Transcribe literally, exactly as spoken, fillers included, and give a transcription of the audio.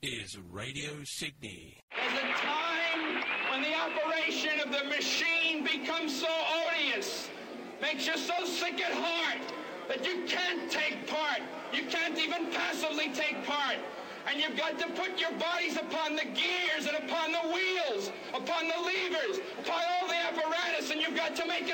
is Radio Sydney. There's a time when the operation of the machine becomes so odious, makes you so sick at heart that you can't take part. You can't even passively take part. And you've got to put your bodies upon the gears and upon the wheels, upon the levers, upon all the apparatus, and you've got to make it